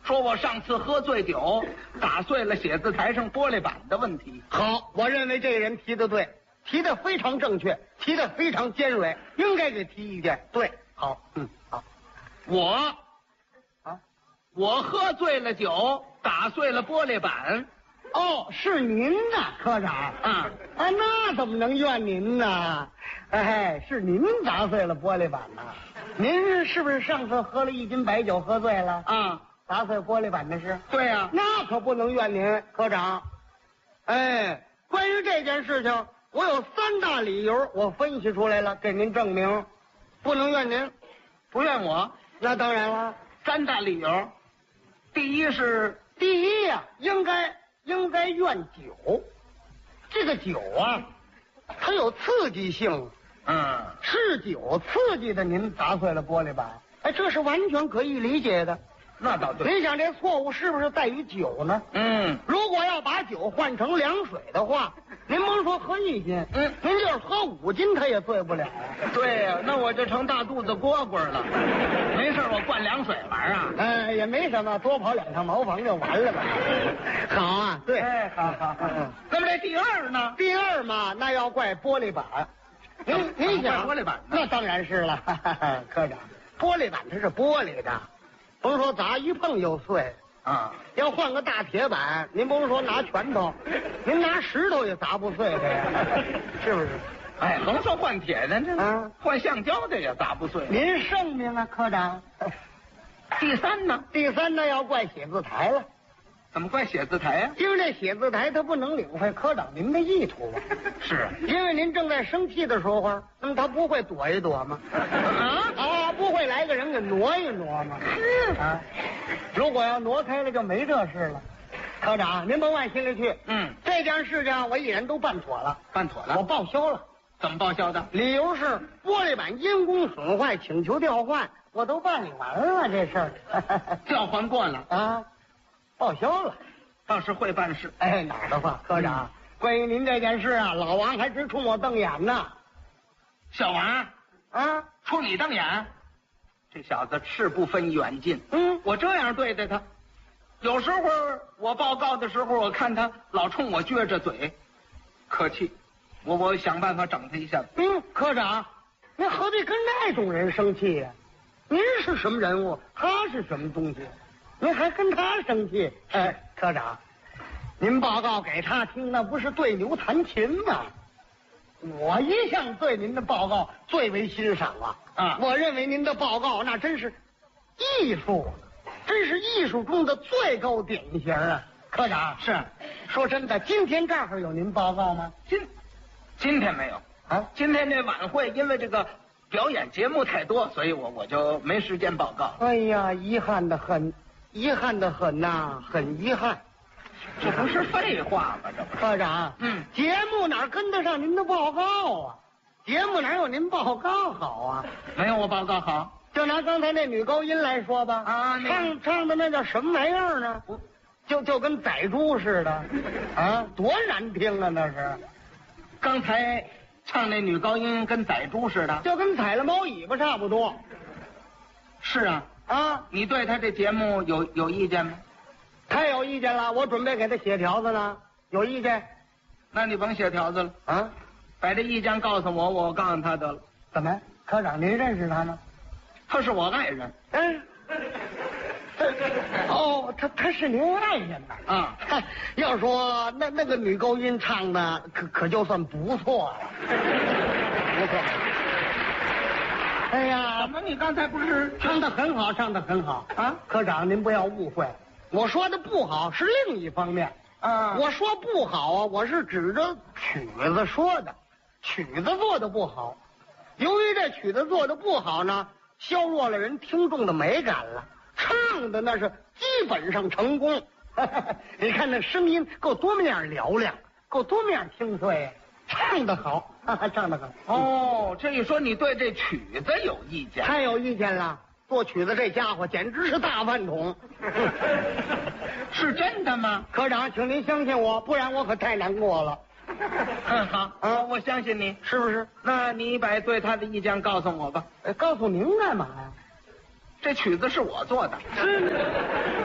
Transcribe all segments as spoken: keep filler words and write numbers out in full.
说我上次喝醉酒，打碎了写字台上玻璃板的问题。 好，我认为这个人提的对，提的非常正确，提的非常尖锐，应该给提意见。对，好，嗯，好。 我， 啊， 我喝醉了酒，打碎了玻璃板。 哦，是您呐，科长。 啊啊，那怎么能怨您呢？哎，是您打碎了玻璃板呐。您是不是上次喝了一斤白酒喝醉了？ 啊， 打碎玻璃板的事？ 对呀、啊， 那可不能怨您，科长。哎，关于这件事情，我有三大理由，我分析出来了，给您证明，不能怨您， 不怨我。 那当然了， 三大理由。第一是， 第一呀、啊，应该应该怨酒。这个酒啊，它有刺激性。 嗯， 是酒刺激的您打碎了玻璃板，哎，这是完全可以理解的。 那倒对。 您想这错误是不是在于酒呢？ 嗯， 如果要把酒换成凉水的话，您甭说喝一斤， 嗯， 您就是喝五斤，它也醉不了。 对呀、啊，那我就成大肚子蝈蝈了。没事，我灌凉水玩啊。 哎，也没什么，多跑两趟茅房就完了吧。好啊，对， 哎，好好好。嗯，那么这第二呢？ 第二嘛，那要怪玻璃板。您您想玻璃板？ 那当然是了，哈哈哈，科长，玻璃板它是玻璃的，甭说砸一碰就碎啊。 要换个大铁板，您甭说拿拳头，您拿石头也砸不碎的呀，是不是？ 哎，甭说换铁的，这啊， 换橡胶的也砸不碎。 您圣明啊，科长。 第三呢？ 第三呢，要怪写字台了。 怎么怪写字台呀、啊？ 因为这写字台它不能领会科长您的意图啊。 是， 因为您正在生气的时候，那么他不会躲一躲吗？ 啊啊，不会来个人给挪一挪吗？是啊，如果要挪开了，就没这事了。科长，您甭往心里去。 嗯， 这件事情我已然都办妥了， 办妥了， 我报销了。 怎么报销的？ 理由是玻璃板因公损坏，请求调换，我都办理完了这事儿。 调换过了啊。报销了， 倒是会办事。 哎，哪儿的话，科长，嗯、关于您这件事啊，老王还直冲我瞪眼呢。 小王啊， 冲你瞪眼？这小子是不分远近。 嗯， 我这样对待他，有时候我报告的时候，我看他老冲我撅着嘴，可气。我我想办法整他一下。 嗯，科长，您何必跟那种人生气呀、啊？您是什么人物，他是什么东西？您还跟他生气？哎，科长，您报告给他听，那不是对牛弹琴吗？我一向对您的报告最为欣赏啊！ 啊， 我认为您的报告那真是艺术，真是艺术中的最高典型啊！科长， 是， 说真的，今天这儿有您报告吗？ 今今天没有啊， 今天这晚会因为这个表演节目太多，所以我我就没时间报告。 哎呀，遗憾的很。遗憾的很呐、啊，很遗憾， 这不是废话吗？这不是科长， 嗯， 节目哪跟得上您的报告啊？节目哪有您报告好啊？ 没有我报告好。 就拿刚才那女高音来说吧， 啊，那唱唱的那叫什么玩意儿呢？就就跟宰猪似的，啊，多难听啊！那是， 刚才唱那女高音跟宰猪似的， 就跟踩了猫尾巴差不多。 是啊。 啊， 你对他这节目有有意见吗？ 太有意见了，我准备给他写条子呢。有意见？ 那你甭写条子了啊， 把这意见告诉我，我告诉他得了。 怎么，科长您认识他吗？ 他是我爱人。 嗯。哦，他他是您爱人呐。 啊， 要说那那个女高音唱的可可就算不错了，不错。哎呀， 怎么你刚才不是唱的很好，唱的很好啊！科长您不要误会，我说的不好是另一方面啊。 我说不好啊，我是指着曲子说的，曲子做的不好。由于这曲子做的不好呢，削弱了人听众的美感了。唱的那是基本上成功，你看那声音够多么样嘹亮，够多么样清脆，唱得好，唱得好。 哦，这一说你对这曲子有意见？ 太有意见了，做曲子这家伙简直是大饭桶。 是真的吗？ 科长，请您相信我，不然我可太难过了。 嗯，好， 啊， 我相信你， 是不是？ 那你把对他的意见告诉我吧。 告诉您干嘛呀？ 这曲子是我做的。 是。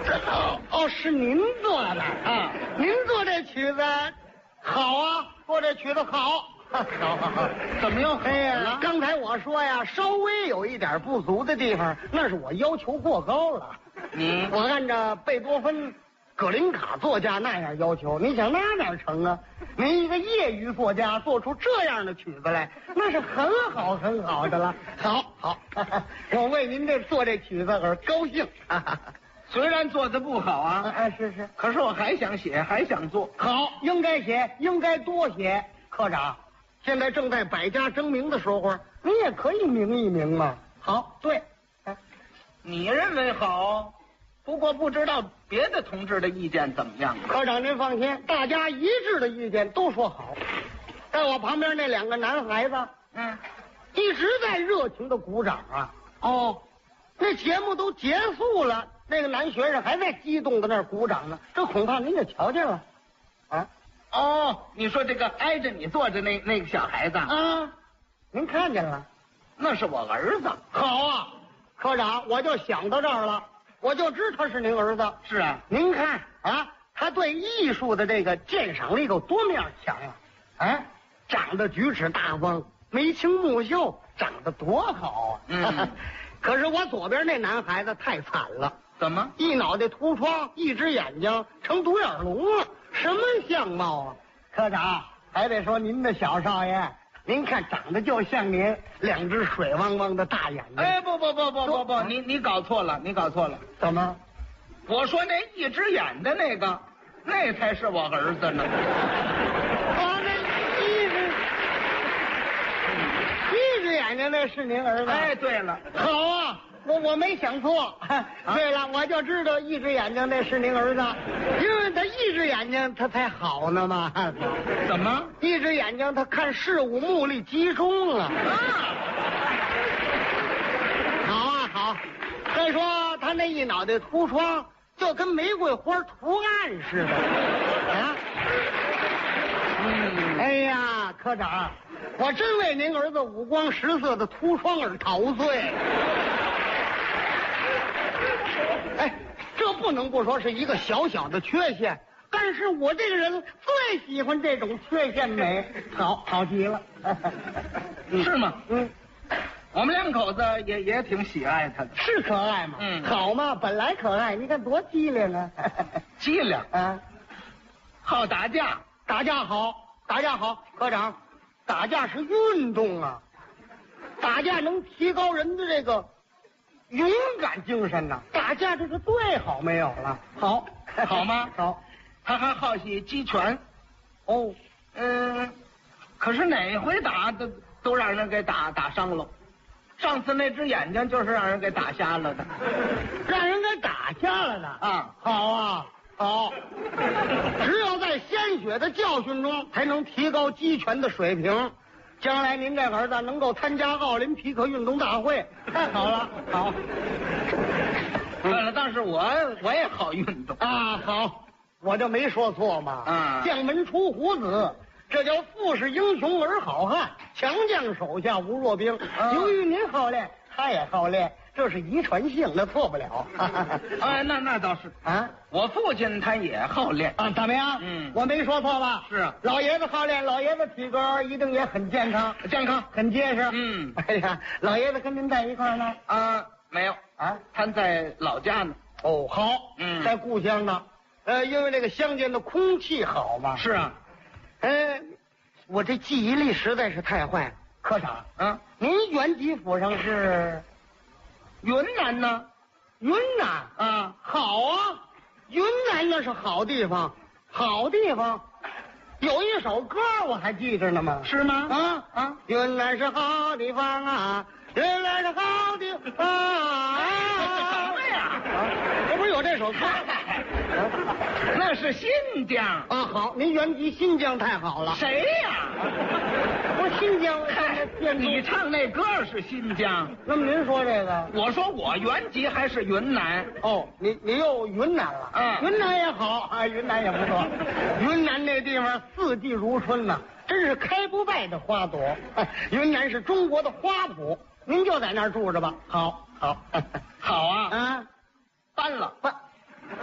哦，是您做的啊？您做这曲子好啊，做这曲子好。好好好， 怎么又好哎呀了？ 刚才我说呀，稍微有一点不足的地方，那是我要求过高了。 你我按照贝多芬、葛林卡作家那样要求，你想那哪成啊？您一个业余作家做出这样的曲子来，那是很好很好的了。好好，我为您这做这曲子而高兴。 虽然做的不好啊， 啊，是是， 可是我还想写，还想做。 好，应该写，应该多写。科长，现在正在百家争鸣的时候，你也可以鸣一鸣嘛。好，对，啊、 你认为好，不过不知道别的同志的意见怎么样。 科长您放心，大家一致的意见都说好。在我旁边那两个男孩子， 嗯， 一直在热情的鼓掌啊。 哦， 那节目都结束了，那个男学生还在激动的那儿鼓掌呢，这恐怕您也瞧见了，啊哦，你说这个挨着你坐着那那个小孩子， 啊，您看见了？ 那是我儿子。 好啊，科长，我就想到这儿了，我就知他是您儿子。 是啊， 您看啊，他对艺术的这个鉴赏力有多么样强啊！啊，长得举止大方，眉清目秀，长得多好啊！ 嗯， 可是我左边那男孩子太惨了， 怎么？ 一脑袋秃疮，一只眼睛成独眼龙了，什么相貌啊？科长，还得说您的小少爷，您看长得就像您，两只水汪汪的大眼睛。 哎，不不不不不不， 啊你你搞错了，你搞错了。 怎么？ 我说那一只眼的那个，那才是我儿子呢。 啊，那一只一只眼睛那是您儿子？ 哎，对了， 好啊，我我没想错。对了，我就知道一只眼睛那是您儿子，因为他一只眼睛他才好呢嘛。 怎么？ 一只眼睛他看事物目力集中了。 啊， 好啊好，再说他那一脑袋秃疮，就跟玫瑰花图案似的。啊。 嗯， 哎呀，科长，我真为您儿子五光十色的秃疮而陶醉。哎，这不能不说是一个小小的缺陷，但是我这个人最喜欢这种缺陷美，好，好极了。 是吗？ 嗯， 我们两口子也也挺喜爱他的， 是可爱嘛？ 嗯好嘛，本来可爱，你看多机灵啊！ 机灵， 啊， 好打架。 打架好，打架好，科长，打架是运动啊，打架能提高人的这个勇敢精神呐、打架这是最好没有了。好， 好吗好， 他还好喜击拳。 哦， 嗯，可是哪回打都都让人给打打伤了。上次那只眼睛就是让人给打瞎了的。 让人给打瞎了呢。 啊， 好啊，好，只有在鲜血的教训中，才能提高击拳的水平。将来您这儿子能够参加奥林匹克运动大会，太好了，好。 对了，但是我我也好运动。 啊，好，我就没说错嘛。 啊将门出虎子，这叫富士英雄而好汉，强将手下无弱兵。 啊由于您好练，他也好练，这是遗传性，那错不了。 哎，那那倒是。 啊我父亲他也好练。 啊，怎么样？ 嗯我没说错吧？ 是啊老爷子好练，老爷子体格一定也很健康， 健康。 很结实。 嗯哎呀，老爷子跟您在一块儿呢？ 啊，没有啊， 他在老家呢。 哦，好， 嗯在故乡呢。呃，因为这个乡间的空气好嘛。 是啊。 呃，我这记忆力实在是太坏了。科长， 嗯， 您原籍府上是云南呢？ 云南？ 啊， 好啊，云南那是好地方，好地方。有一首歌我还记着呢嘛。 是吗？ 啊啊， 云南是好地方啊，云南是好地方啊。 什么呀？ 啊，这不是有这首歌？ 那是新疆。 啊，好，您原籍新疆太好了。 谁呀？ 不是新疆， 你唱那歌是新疆， 那么您说这个？ 我说我原籍还是云南。 哦，你你又云南了？ 嗯云南也好啊，云南也不错。云南那地方四季如春呐、真是开不败的花朵。哎云南是中国的花圃，您就在那儿住着吧。好，好， 好啊， 啊， 搬了。 搬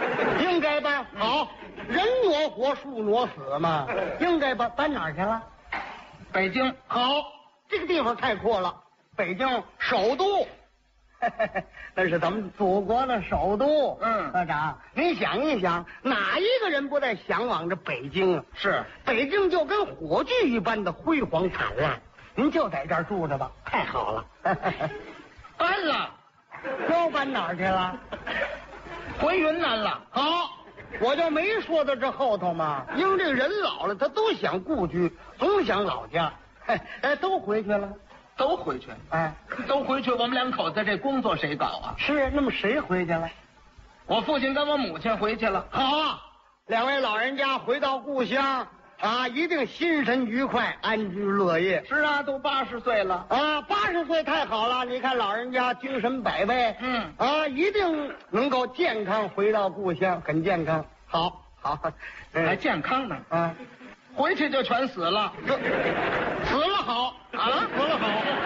好，人挪活，树挪死嘛，应该搬搬哪儿去了？ 北京。 好，这个地方太阔了，北京首都。那是咱们祖国的首都。 嗯， 科长，您想一想，哪一个人不在向往着北京啊？ 是， 北京就跟火炬一般的辉煌灿烂，您就在这儿住着吧，太好了。 搬了， 又搬哪儿去了？ 回云南了。 好，我就没说到这后头嘛。因为这个人老了，他都想故居，总想老家。哎，都回去了。 都回去， 哎， 都回去。我们两口子这工作谁搞啊？ 是，那么谁回去了？ 我父亲跟我母亲回去了。 好啊，两位老人家回到故乡啊，一定心神愉快，安居乐业。 是啊，都八十岁了啊，八十岁太好了！你看老人家精神百倍， 嗯啊，一定能够健康回到故乡，很健康。好，好， 嗯、还健康呢。 啊， 回去就全死了。 这死了好啊，死了好。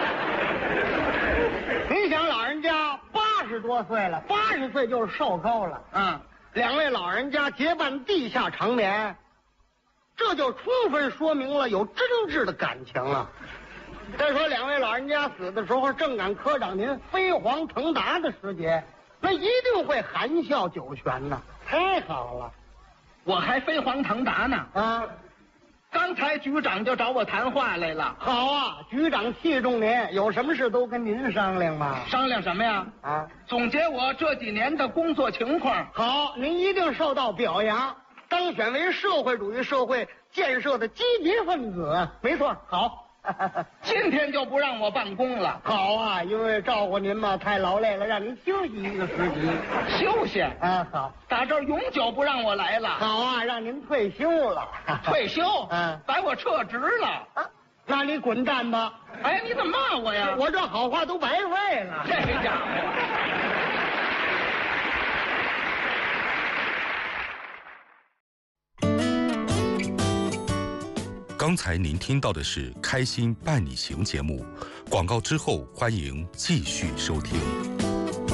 您想，老人家八十多岁了，八十岁就是寿高了。 嗯， 两位老人家结伴地下长眠，这就充分说明了有真挚的感情啊。再说两位老人家死的时候，正赶科长您飞黄腾达的时节，那一定会含笑九泉呐。太好了， 我还飞黄腾达呢。 啊！ 刚才局长就找我谈话来了。 好啊，局长器重您，有什么事都跟您商量吧。 商量什么呀？ 啊， 总结我这几年的工作情况。 好，您一定受到表扬，当选为社会主义社会建设的积极分子。没错，好。 今天就不让我办公了。 好啊，因为照顾您嘛，太劳累了，让您休息一个时期。 休息啊，好。 打这儿永久不让我来了。 好啊，让您退休了。 退休？ 嗯， 把我撤职了。 啊，那你滚蛋吧。 哎，你怎么骂我呀？ 我这好话都白费了。 这家伙。 刚才您听到的是《开心伴你行》节目，广告之后欢迎继续收听。